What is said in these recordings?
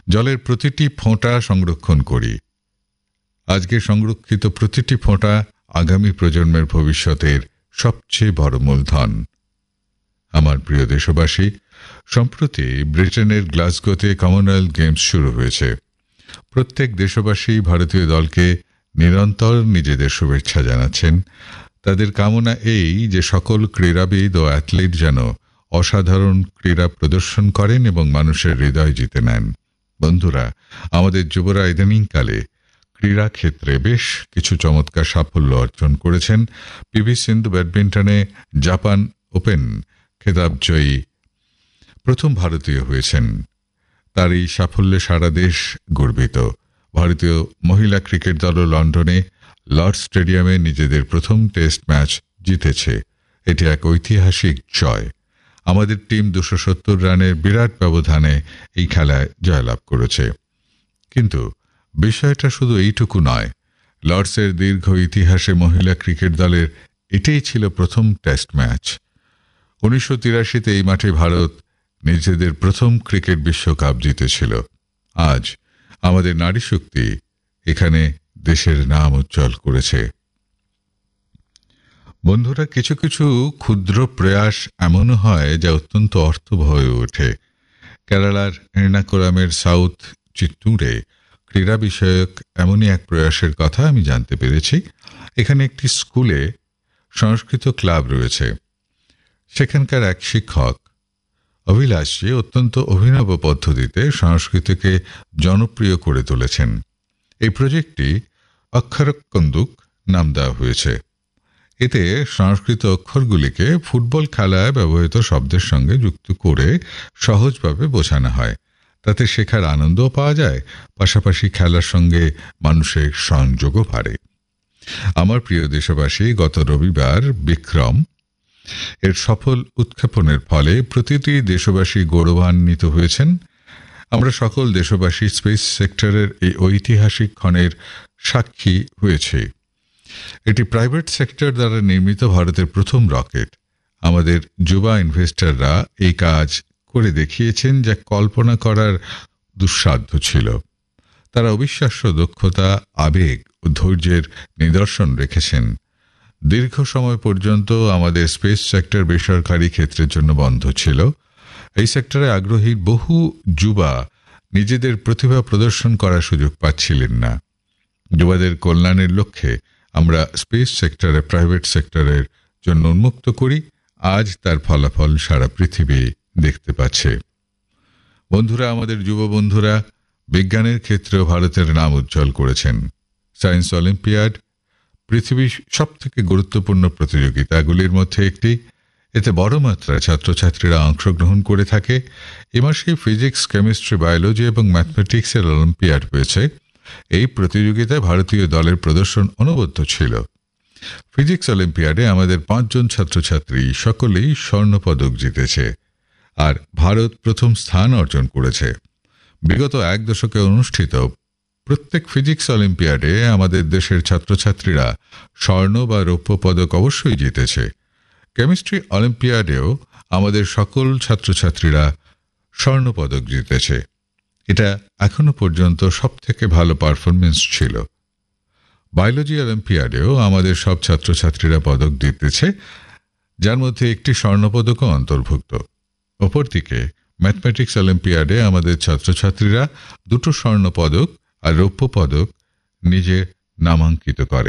জলের প্রতিটি ফোঁটা সংরক্ষণ করি। আজকে সংরক্ষিত প্রতিটি ফোঁটা আগামী প্রজন্মের ভবিষ্যতের সবচেয়ে বড় মূলধন। আমার প্রিয় দেশবাসী, সম্প্রতি ব্রিটেনের গ্লাসগোতে কমনওয়েলথ গেমস শুরু হয়েছে। প্রত্যেক দেশবাসী ভারতীয় দলকে নিরন্তর নিজেদের শুভেচ্ছা জানাচ্ছেন। তাদের কামনা এই যে সকল ক্রীড়াবিদ ও অ্যাথলিট যেন অসাধারণ ক্রীড়া প্রদর্শন করেন এবং মানুষের হৃদয় জিতে নেন। বন্ধুরা, আমাদের যুবরা ইদানিংকালে ক্রীড়া ক্ষেত্রে বেশ কিছু চমৎকার সাফল্য অর্জন করেছেন। পিভি সিন্ধু ব্যাডমিন্টনে জাপান ওপেন খেতাব জয়ী প্রথম ভারতীয় হয়েছেন। তার এই সাফল্যে সারা দেশ গর্বিত। ভারতীয় মহিলা ক্রিকেট দলও লন্ডনে লর্ডস স্টেডিয়ামে নিজেদের প্রথম টেস্ট ম্যাচ জিতেছে। এটি এক ঐতিহাসিক জয়। আমাদের টিম 270 রানের বিরাট ব্যবধানে এই খেলায় জয়লাভ করেছে। কিন্তু বিষয়টা শুধু এইটুকু নয়। লর্ডসের দীর্ঘ ইতিহাসে মহিলা ক্রিকেট দলের এটাই ছিল প্রথম টেস্ট ম্যাচ। 1983-তে এই মাঠে ভারত নিজেদের প্রথম ক্রিকেট বিশ্বকাপ জিতেছিল। আজ আমাদের নারী শক্তি এখানে দেশের নাম উজ্জ্বল করেছে। বন্ধুরা, কিছু কিছু ক্ষুদ্র প্রয়াস এমনও হয় যা অত্যন্ত অর্থবহ হয়ে ওঠে। কেরালার এর্নাকুলামের সাউথ চিত্তুরে ক্রীড়া বিষয়ক এমনই এক প্রয়াসের কথা আমি জানতে পেরেছি। এখানে একটি স্কুলে সংস্কৃত ক্লাব রয়েছে। সেখানকার এক শিক্ষক অভিলাষজি অত্যন্ত অভিনব পদ্ধতিতে সংস্কৃতকে জনপ্রিয় করে তুলেছেন। এই প্রজেক্টটি অক্ষরকন্দুক নাম দেওয়া হয়েছে। এতে সংস্কৃত অক্ষরগুলিকে ফুটবল খেলায় ব্যবহৃত শব্দের সঙ্গে যুক্ত করে সহজভাবে বোঝানো হয়। তাতে শেখার আনন্দও পাওয়া যায়, পাশাপাশি খেলার সঙ্গে মানুষের সংযোগও বাড়ে। আমার প্রিয় দেশবাসী, গত রবিবার বিক্রম এর সফল উৎক্ষেপণের ফলে প্রতিটি দেশবাসী গৌরবান্বিত হয়েছেন। আমরা সকল দেশবাসী স্পেস সেক্টরের এই ঐতিহাসিক ক্ষণের সাক্ষী হয়েছে। এটি প্রাইভেট সেক্টর দ্বারা নির্মিত ভারতের প্রথম রকেট। আমাদের যুবা ইনভেস্টররা এই কাজ করে দেখিয়েছেন যা কল্পনা করার দুঃসাধ্য ছিল। তারা অবিশ্বাস্য দক্ষতা, আবেগ ও ধৈর্যের নিদর্শন রেখেছেন। দীর্ঘ সময় পর্যন্ত আমাদের স্পেস সেক্টর বেসরকারি ক্ষেত্রের জন্য বন্ধ ছিল। এই সেক্টরে আগ্রহী বহু যুবা নিজেদের প্রতিভা প্রদর্শন করার সুযোগ পাচ্ছিলেন না। যুবাদের কল্যাণের লক্ষ্যে আমরা স্পেস সেক্টরে প্রাইভেট সেক্টরের জন্য উন্মুক্ত করি। আজ তার ফলাফল সারা পৃথিবী দেখতে পাচ্ছে। বন্ধুরা, আমাদের যুব বন্ধুরা বিজ্ঞানের ক্ষেত্রেও ভারতের নাম উজ্জ্বল করেছেন। সায়েন্স অলিম্পিয়াড পৃথিবীর সবথেকে গুরুত্বপূর্ণ প্রতিযোগিতাগুলির মধ্যে একটি। এতে বড় মাত্রায় ছাত্রছাত্রীরা অংশগ্রহণ করে থাকে। এ মাসে ফিজিক্স, কেমিস্ট্রি, বায়োলজি এবং ম্যাথমেটিক্সের অলিম্পিয়াড হয়েছে। এই প্রতিযোগিতায় ভারতীয় দলের প্রদর্শন অনবদ্য ছিল। ফিজিক্স অলিম্পিয়াডে আমাদের 5 জন ছাত্রছাত্রী সকলেই স্বর্ণপদক জিতেছে, আর ভারত প্রথম স্থান অর্জন করেছে। বিগত এক দশকে অনুষ্ঠিত প্রত্যেক ফিজিক্স অলিম্পিয়াডে আমাদের দেশের ছাত্রছাত্রীরা স্বর্ণ বা রৌপ্য পদক অবশ্যই জিতেছে। কেমিস্ট্রি অলিম্পিয়াডেও আমাদের সকল ছাত্রছাত্রীরা স্বর্ণপদক জিতেছে। এটা এখনো পর্যন্ত সবথেকে ভালো পারফরমেন্স ছিল। বায়োলজি অলিম্পিয়াডেও আমাদের সব ছাত্রছাত্রীরা পদক জিতেছে, যার মধ্যে একটি স্বর্ণপদকও অন্তর্ভুক্ত। অপরদিকে ম্যাথমেটিক্স অলিম্পিয়াডে আমাদের ছাত্রছাত্রীরা 2টো স্বর্ণপদক আর রৌপ্য পদক নিজে নামাঙ্কিত করে।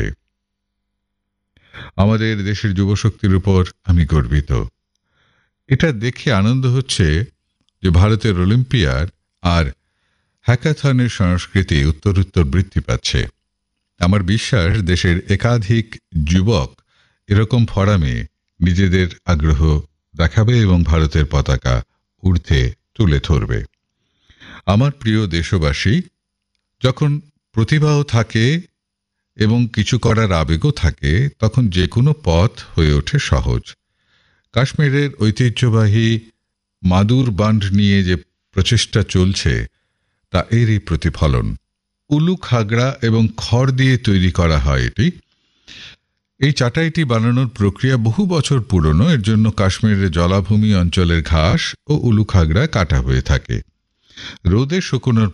আমাদের দেশের যুবশক্তির উপর আমি গর্বিত। এটা দেখে আনন্দ হচ্ছে যে ভারতের অলিম্পিয়াড আর হ্যাকাথনের সংস্কৃতি উত্তরোত্তর বৃদ্ধি পাচ্ছে। আমার বিশ্বাস দেশের একাধিক যুবক এরকম ফোরামে নিজেদের আগ্রহ দেখাবে এবং ভারতের পতাকা ঊর্ধ্বে তুলে ধরবে। আমার প্রিয় দেশবাসী, যখন প্রতিভাও থাকে এবং কিছু করার আবেগও থাকে, তখন যে কোনো পথ হয়ে ওঠে সহজ। কাশ্মীরের ঐতিহ্যবাহী মাদুর বান্ড নিয়ে যে প্রচেষ্টা চলছে তা এরই প্রতিফলন। উলু খাগড়া এবং খড় দিয়ে তৈরি করা হয় এটি। এই চাটাইটি বানানোর প্রক্রিয়া বহু বছর পুরনো। এর জন্য কাশ্মীরের জলাভূমি অঞ্চলের ঘাস ও উলু খাগড়া কাটা হয়ে থাকে। রোদে শুকোনোর